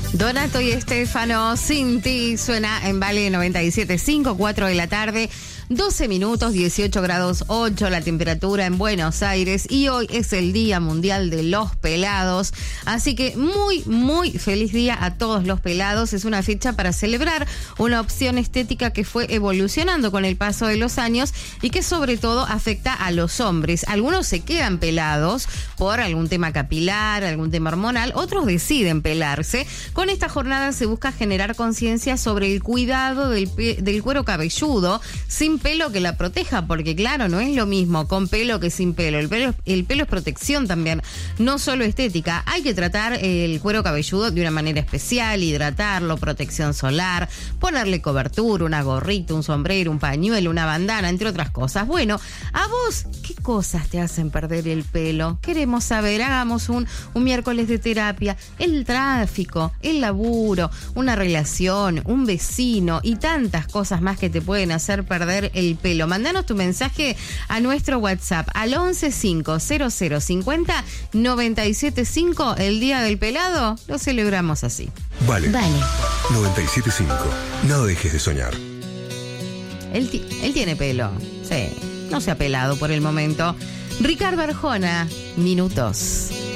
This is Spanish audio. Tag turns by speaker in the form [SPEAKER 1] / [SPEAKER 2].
[SPEAKER 1] Donato y Estefano, Sin Ti, suena en Vale 97.5, 4 de la tarde, 12 minutos, 18 grados 8 la temperatura en Buenos Aires, y hoy es el Día Mundial de los Pelados, así que muy feliz día a todos los pelados. Es una fecha para celebrar una opción estética que fue evolucionando con el paso de los años y que sobre todo afecta a los hombres. Algunos se quedan pelados por algún tema capilar, algún tema hormonal, otros deciden pelarse. Con esta jornada se busca generar conciencia sobre el cuidado del cuero cabelludo sin pelo que la proteja, porque claro, no es lo mismo con pelo que sin pelo. El pelo es protección también, no solo estética. Hay que tratar el cuero cabelludo de una manera especial, hidratarlo, protección solar, ponerle cobertura, una gorrita, un sombrero, un pañuelo, una bandana, entre otras cosas. Bueno, ¿a vos qué cosas te hacen perder el pelo? Queremos saber. Hagamos un miércoles de terapia. El tráfico, el laburo, una relación, un vecino y tantas cosas más que te pueden hacer perder el pelo. Mandanos tu mensaje a nuestro WhatsApp al 115050-975. El Día del Pelado lo celebramos así.
[SPEAKER 2] Vale. 97.5. No dejes de soñar.
[SPEAKER 1] Él tiene pelo. Sí, no se ha pelado por el momento. Ricardo Arjona, Minutos.